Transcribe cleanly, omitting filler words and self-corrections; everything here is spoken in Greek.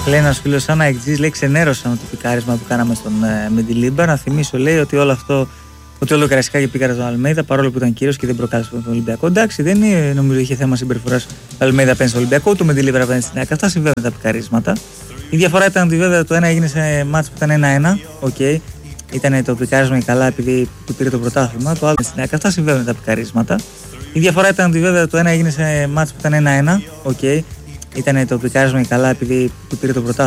Λέει ένας φίλος σαν αεκτζής, λέει ξενέρωσαν το πικάρισμα που κάναμε στον Μεντιλίμπα. Να θυμίσω, λέει, ότι όλο αυτό, ότι όλο το Καραϊσκάκι πήκαρε στον Αλμέιδα παρόλο που ήταν κύριος και δεν προκάλεσε τον Ολυμπιακό. Εντάξει, δεν είναι, νομίζω είχε θέμα συμπεριφοράς ο Αλμέιδα απέναντι στον Ολυμπιακό, το Μεντιλίμπα απέναντι στην ΑΕΚ. Αυτά συμβαίνουν τα πικαρίσματα. Η διαφορά ήταν ότι βέβαια το ένα έγινε σε μάτς που ήταν 1-1. Οκ. Ήταν το πικάρισμα καλά επειδή του πήρε το πρωτάθλημα. Το άλλο στην ΑΕΚ. Αυτά συμβαίνουν τα πικαρίσματα. Η διαφορά ήταν ότι βέβαια το ένα έγινε σε μάτς που ήταν 1-1. Οκ. Ήταν το πικάρισμα καλά επειδή του πήρε το πρωτάθλημα.